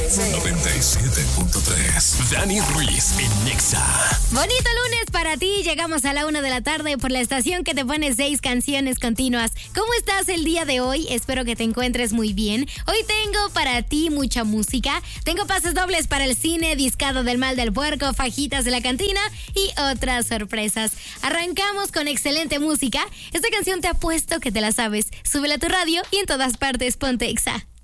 97.3. Dani Ruiz en Nexa. Bonito lunes para ti. Llegamos a la 1 de la tarde por la estación que te pone 6 canciones continuas. ¿Cómo estás el día de hoy? Espero que te encuentres muy bien. Hoy tengo para ti mucha música. Tengo pases dobles para el cine, discado del mal del puerco, fajitas de la cantina y otras sorpresas. Arrancamos con excelente música. Esta canción te apuesto que te la sabes. Súbela a tu radio y en todas partes ponte Exa.